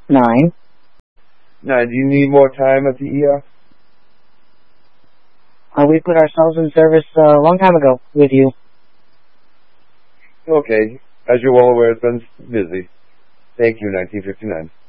9. Now, do you need more time at the ER? We put ourselves in service a long time ago with you. Okay. As you're well aware, it's been busy. Thank you, 1959.